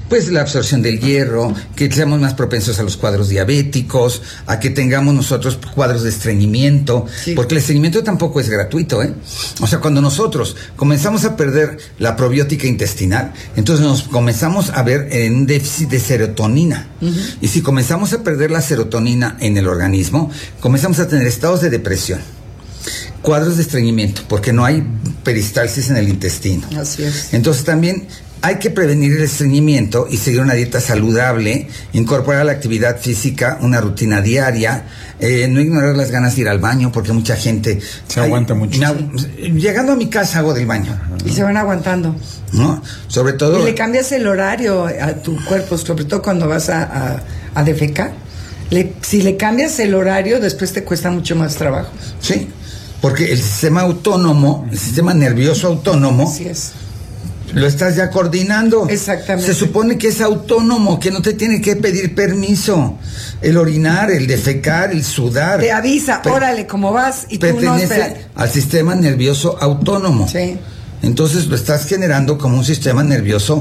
pues la absorción del hierro, que seamos más propensos a los cuadros diabéticos, a que tengamos nosotros cuadros de estreñimiento, porque el estreñimiento tampoco es gratuito, ¿eh? O sea, cuando nosotros comenzamos a perder la probiótica intestinal, entonces nos comenzamos a ver en un déficit de serotonina. Y si comenzamos a perder la serotonina en el organismo, comenzamos a tener estados de depresión, cuadros de estreñimiento, porque no hay peristalsis en el intestino. Así es. Entonces también hay que prevenir el estreñimiento y seguir una dieta saludable, incorporar la actividad física, una rutina diaria, no ignorar las ganas de ir al baño, porque mucha gente se aguanta mucho. Llegando a mi casa hago del baño. Y se van aguantando. ¿No? Sobre todo. Y le cambias el horario a tu cuerpo, sobre todo cuando vas a defecar. Si le cambias el horario, después te cuesta mucho más trabajo. Sí, porque el sistema autónomo, el sistema nervioso autónomo, así es, lo estás ya coordinando. Exactamente. Se supone que es autónomo, que no te tiene que pedir permiso. El orinar, el defecar, el sudar. Te avisa, órale, ¿cómo vas? Y tú no esperas. Al sistema nervioso autónomo. Sí. Entonces lo estás generando como un sistema nervioso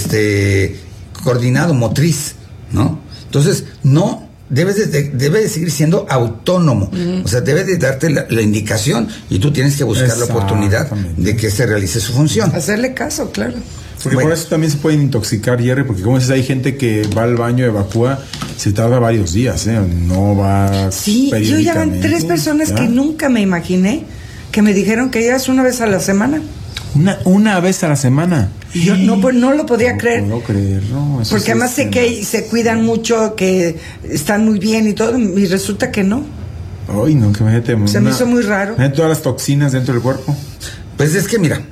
coordinado, motriz, ¿no? Entonces, no. Debe de seguir siendo autónomo, o sea, debe de darte la indicación y tú tienes que buscar la oportunidad de que se realice su función. Hacerle caso, claro. Porque por eso también se pueden intoxicar, Jerry, porque como dices, hay gente que va al baño, evacúa, se tarda varios días, no va. Sí, yo ya van 3 personas que nunca me imaginé que me dijeron que ibas una vez a la semana. Una vez a la semana. Y yo no lo podía creer. No puedo creerlo. Porque además sé que se cuidan mucho, que están muy bien y todo, y resulta que no. Ay, no, que se me hizo muy raro. Todas las toxinas dentro del cuerpo. Pues es que mira,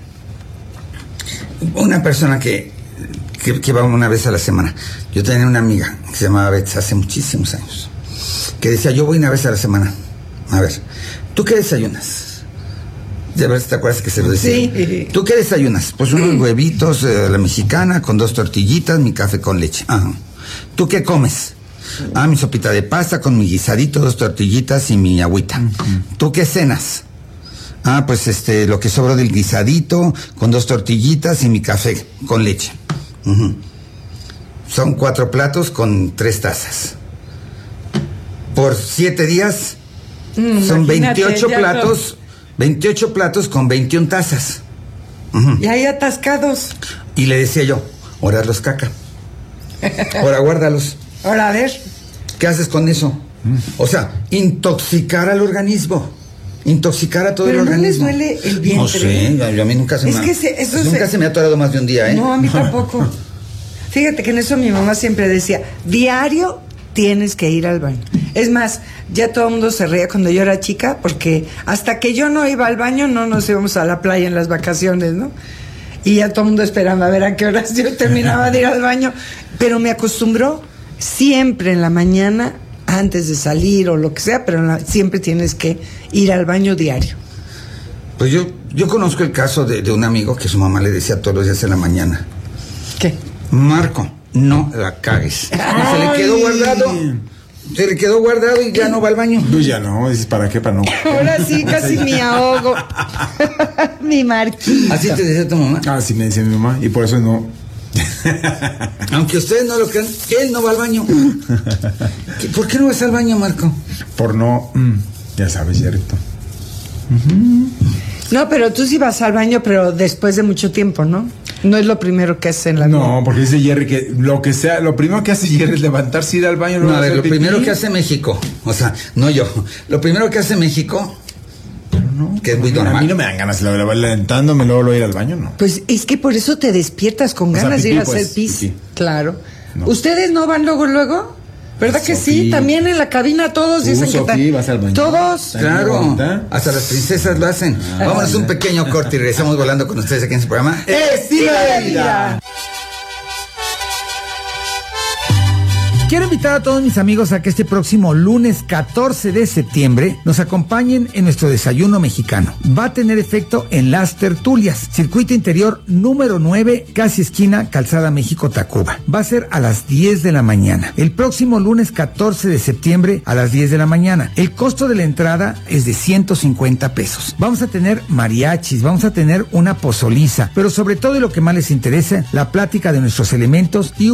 una persona que va una vez a la semana. Yo tenía una amiga que se llamaba Beth hace muchísimos años, que decía, yo voy una vez a la semana. A ver, ¿tú qué desayunas? De ver si te acuerdas que se lo decía. Sí. ¿Tú qué desayunas? Pues unos huevitos a la mexicana con 2 tortillitas, mi café con leche. Ajá. ¿Tú qué comes? Mi sopita de pasta con mi guisadito, 2 tortillitas y mi agüita. ¿Tú qué cenas? Pues lo que sobró del guisadito con 2 tortillitas y mi café con leche. Son 4 platos con 3 tazas. Por 7 días son 28 platos. 28 platos con 21 tazas. Y ahí atascados. Y le decía yo, ahora los caca. Ahora guárdalos. Ahora a ver. ¿Qué haces con eso? O sea, intoxicar al organismo. Intoxicar a todo el organismo. ¿Pero no les duele el vientre? No sé, a mí nunca se nunca se me ha atorado más de un día, ¿eh? No, a mí tampoco. Fíjate que en eso mi mamá siempre decía, diario tienes que ir al baño. Es más, ya todo el mundo se reía cuando yo era chica, porque hasta que yo no iba al baño no nos íbamos a la playa en las vacaciones, ¿no? Y ya todo el mundo esperaba a ver a qué horas yo terminaba de ir al baño. Pero me acostumbró siempre en la mañana, antes de salir o lo que sea, pero siempre tienes que ir al baño diario. Pues yo conozco el caso de un amigo que su mamá le decía todos los días en la mañana. ¿Qué? Marco, no la cagues. Se le quedó guardado. Se le quedó guardado y ya no va al baño. Pues ya no, dices, ¿para qué? Para no. Ahora sí, casi me ahogo. Mi Marquito. ¿Así te decía tu mamá? Sí me decía mi mamá, y por eso no. Aunque ustedes no lo crean, él no va al baño. ¿Por qué no vas al baño, Marco? Por no, ya sabes, Yerito. No, pero tú sí vas al baño, pero después de mucho tiempo, ¿no? No es lo primero que haces en la vida. No, porque dice Jerry que lo primero que hace Jerry es levantarse, ir al baño. No, a ver, lo primero que hace México, o sea, no yo, lo primero que hace México, que es muy normal. A mí no me dan ganas de levantándome, luego ir al baño, ¿no? Pues es que por eso te despiertas con ganas de ir a hacer pis. Claro. No. ¿Ustedes no van luego? ¿Verdad que sí? También en la cabina todos dicen que vas al baño. Todos. Claro, hasta las princesas lo hacen. Vámonos un pequeño corte y regresamos volando con ustedes aquí en su programa Estilo de Vida. Quiero invitar a todos mis amigos a que este próximo lunes 14 de septiembre nos acompañen en nuestro desayuno mexicano. Va a tener efecto en Las Tertulias, circuito interior número 9, casi esquina Calzada México-Tacuba. Va a ser a las 10 de la mañana. El próximo lunes 14 de septiembre a las 10 de la mañana. El costo de la entrada es de 150 pesos. Vamos a tener mariachis, vamos a tener una pozoliza, pero sobre todo y lo que más les interesa, la plática de nuestros elementos y